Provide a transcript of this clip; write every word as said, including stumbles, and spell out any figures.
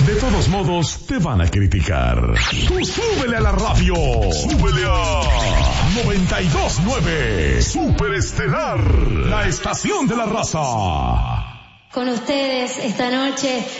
De todos modos, te van a criticar. Tú súbele a la radio. Súbele a noventa y dos punto nueve. Superestelar, la estación de la raza. Con ustedes esta noche